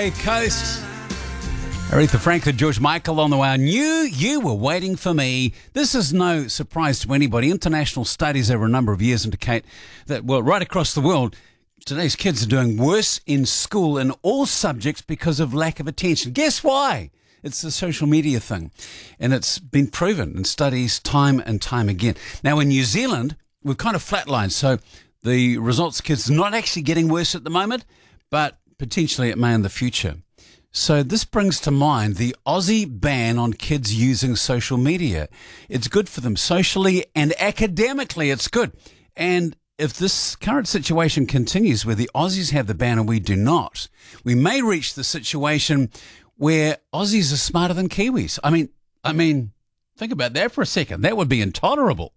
Hey, Coast. Aretha Franklin, George Michael on the way. I knew you were waiting for me. This is no surprise to anybody. International studies over a number of years indicate that, well, right across the world, today's kids are doing worse in school in all subjects because of lack of attention. Guess why? It's the social media thing. And it's been proven in studies time and time again. Now, in New Zealand, we've kind of flatlined. So the results, kids are not actually getting worse at the moment, but potentially it may in the future. So this brings to mind the Aussie ban on kids using social media. It's good for them socially and academically. It's good. And if this current situation continues where the Aussies have the ban and we do not, we may reach the situation where Aussies are smarter than Kiwis. I mean, think about that for a second. That would be intolerable.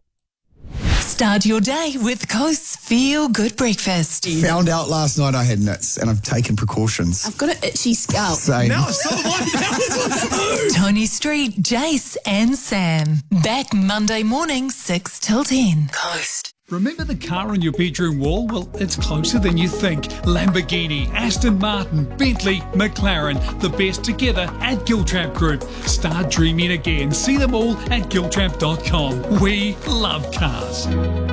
Start your day with Coast's Feel Good Breakfast. Found out last night I had nits and I've taken precautions. I've got an itchy scalp. Same. No, it's not one. Tony Street, Jace and Sam. Back Monday morning, 6 till 10. Coast. Remember the car on your bedroom wall? Well, it's closer than you think. Lamborghini, Aston Martin, Bentley, McLaren, the best together at Giltrap Group. Start dreaming again. See them all at giltrap.com. We love cars.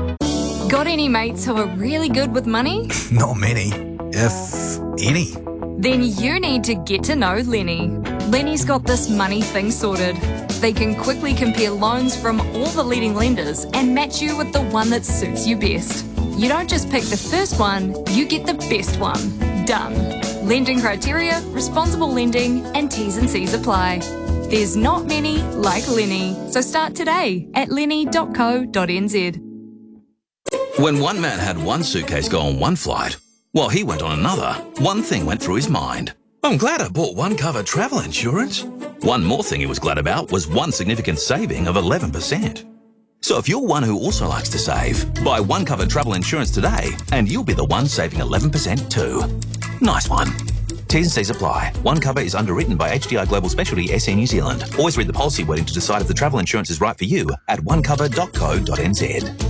Got any mates who are really good with money? Not many, if any. Then you need to get to know Lenny. Lenny's got this money thing sorted. They can quickly compare loans from all the leading lenders and match you with the one that suits you best. You don't just pick the first one, you get the best one. Done. Lending criteria, responsible lending, and T's and C's apply. There's not many like Lenny, so start today at lenny.co.nz. When one man had one suitcase go on one flight, while he went on another, one thing went through his mind. I'm glad I bought one cover travel insurance. One more thing he was glad about was one significant saving of 11%. So if you're one who also likes to save, buy one cover travel insurance today and you'll be the one saving 11% too. Nice one. T's and C's apply. One cover is underwritten by HDI Global Specialty SE New Zealand. Always read the policy wording to decide if the travel insurance is right for you at onecover.co.nz.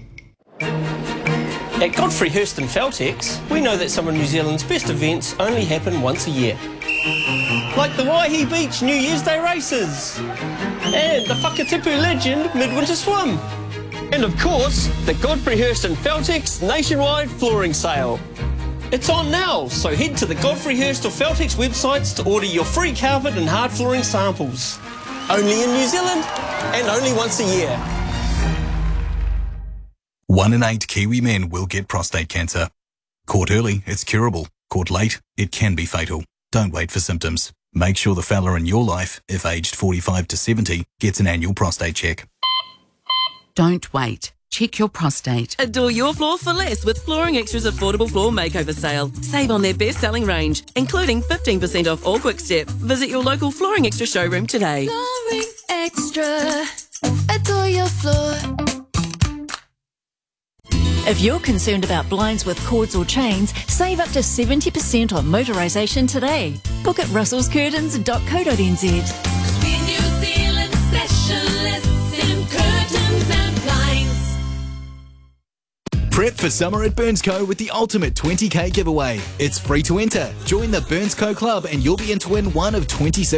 At Godfrey Hirst and Feltex, we know that some of New Zealand's best events only happen once a year. Like the Waihi Beach New Year's Day races, and the Whakatipu Legend Midwinter Swim. And of course, the Godfrey Hirst and Feltex nationwide flooring sale. It's on now, so head to the Godfrey Hirst or Feltex websites to order your free carpet and hard flooring samples. Only in New Zealand, and only once a year. 1 in 8 Kiwi men will get prostate cancer. Caught early, it's curable. Caught late, it can be fatal. Don't wait for symptoms. Make sure the fella in your life, if aged 45 to 70, gets an annual prostate check. Don't wait. Check your prostate. Adore your floor for less with Flooring Extra's affordable floor makeover sale. Save on their best-selling range, including 15% off all Quick Step. Visit your local Flooring Extra showroom today. Flooring Extra. Adore your floor. If you're concerned about blinds with cords or chains, save up to 70% on motorisation today. Book at russellscurtains.co.nz. We're New Zealand specialists in curtains and blinds. Prep for summer at Burnsco with the ultimate 20k giveaway. It's free to enter. Join the Burnsco Club and you'll be in to win one of 26